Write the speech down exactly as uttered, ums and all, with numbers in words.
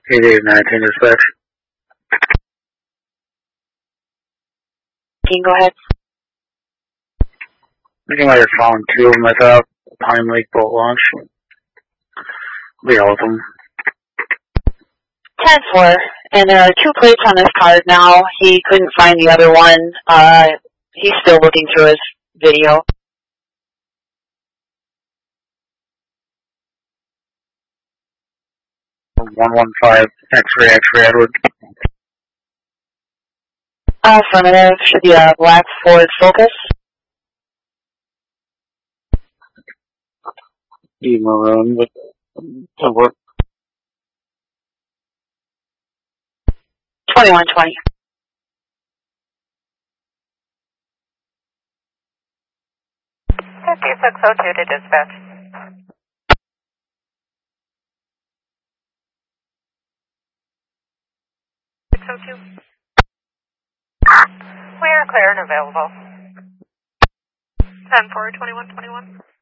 eight eight nineteen dispatch. Can you go ahead? I think I might have found two of them. I thought Pine Lake boat launch. Be all of them. ten four. And there are two plates on his card now. He couldn't find the other one. Uh, he's still looking through his video. one one five X-ray, X-ray, Edward. Affirmative. Should be a black Ford Focus. Be maroon, but to work. twenty-one twenty. fifty-six oh two to dispatch. six oh two. We are clear and available. ten four twenty-one twenty-one.